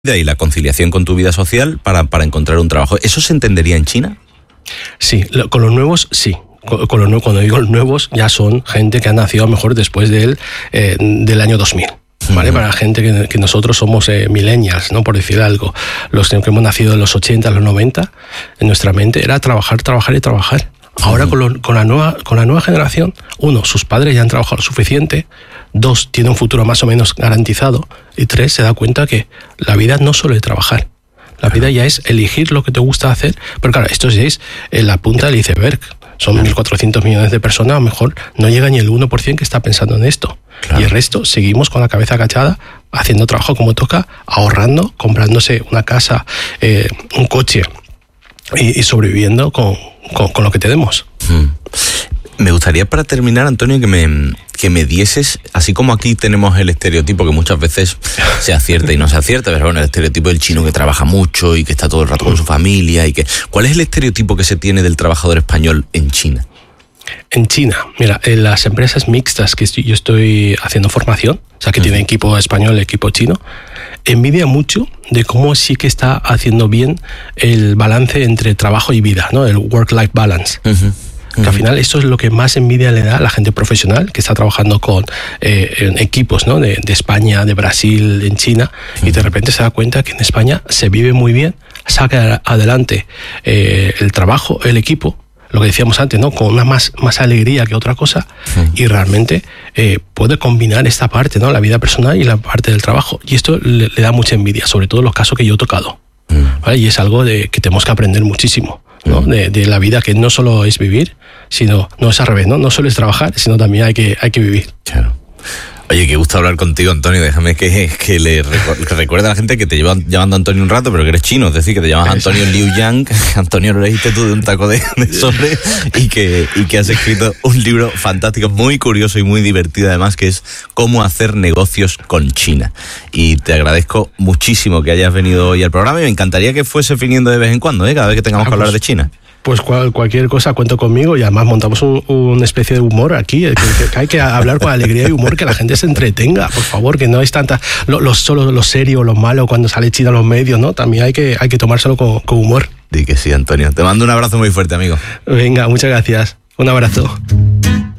y la conciliación con tu vida social para encontrar un trabajo. ¿Eso se entendería en China? Sí, con los nuevos sí. Cuando digo los nuevos, ya son gente que ha nacido a lo mejor después del año 2000. ¿Vale? Para la gente que nosotros somos millennials, ¿no? Por decir algo. Los que hemos nacido en los 80, los 90, en nuestra mente era trabajar, trabajar y trabajar. Ahora con la nueva generación, uno, sus padres ya han trabajado lo suficiente, dos, tiene un futuro más o menos garantizado, y tres, se da cuenta que la vida no solo es trabajar. La vida ya es elegir lo que te gusta hacer, pero claro, esto ya es en la punta del iceberg. Son 1.400 millones de personas, a lo mejor no llega ni el 1% que está pensando en esto. Claro. Y el resto seguimos con la cabeza agachada, haciendo trabajo como toca, ahorrando, comprándose una casa, un coche y sobreviviendo con lo que tenemos. Me gustaría, para terminar, Antonio, que me dieses, así como aquí tenemos el estereotipo que muchas veces se acierta y no se acierta, pero bueno, el estereotipo del chino que trabaja mucho y que está todo el rato con su familia ¿cuál es el estereotipo que se tiene del trabajador español en China? En China, mira, en las empresas mixtas que yo estoy haciendo formación, o sea, que tienen equipo español y equipo chino, envidia mucho de cómo sí que está haciendo bien el balance entre trabajo y vida, ¿no? El work-life balance. Que al final esto es lo que más envidia le da a la gente profesional que está trabajando con equipos, ¿no? de España, de Brasil, en China, y de repente se da cuenta que en España se vive muy bien, saca adelante el trabajo, el equipo, lo que decíamos antes, ¿no? Con una más alegría que otra cosa, y realmente puede combinar esta parte, ¿no? La vida personal y la parte del trabajo, y esto le da mucha envidia, sobre todo en los casos que yo he tocado, ¿vale? Y es algo que tenemos que aprender muchísimo, ¿no? De la vida, que no solo es vivir, sino, no es al revés, ¿no? No solo es trabajar, sino también hay que vivir. Claro. Oye, qué gusto hablar contigo, Antonio. Déjame que le recuerde a la gente que te llevan llamando Antonio un rato, pero que eres chino, es decir, que te llamas Antonio Liu Yang. Antonio, lo leíste tú de un taco de sobre, y que has escrito un libro fantástico, muy curioso y muy divertido además, que es Cómo hacer negocios con China. Y te agradezco muchísimo que hayas venido hoy al programa, y me encantaría que fuese viniendo de vez en cuando, cada vez que tengamos que hablar de China. Pues cualquier cosa cuento conmigo, y además montamos una especie de humor aquí, que hay que hablar con alegría y humor, que la gente se entretenga, por favor, que no es tanta solo lo serio, lo malo cuando sale China en los medios, ¿no? También hay que tomárselo con humor. Di que sí, Antonio. Te mando un abrazo muy fuerte, amigo. Venga, muchas gracias. Un abrazo.